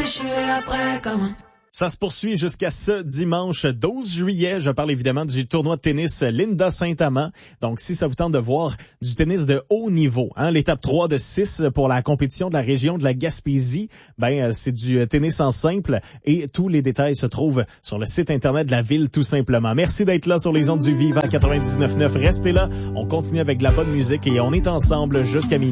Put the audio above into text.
sécher après comme... Ça se poursuit jusqu'à ce dimanche 12 juillet. Je parle évidemment du tournoi de tennis Linda Saint-Amand. Donc, si ça vous tente de voir du tennis de haut niveau, l'étape 3 de 6 pour la compétition de la région de la Gaspésie, c'est du tennis en simple et tous les détails se trouvent sur le site internet de la ville tout simplement. Merci d'être là sur les ondes du Viva 99.9. Restez là. On continue avec de la bonne musique et on est ensemble jusqu'à minuit.